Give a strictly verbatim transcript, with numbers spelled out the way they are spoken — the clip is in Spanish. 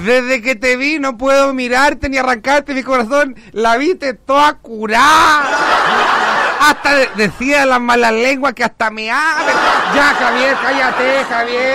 Desde que te vi no puedo mirarte ni arrancarte mi corazón. La viste toda curada. Hasta de- decía las malas lenguas que hasta me abre. Ya, Javier, cállate, Javier.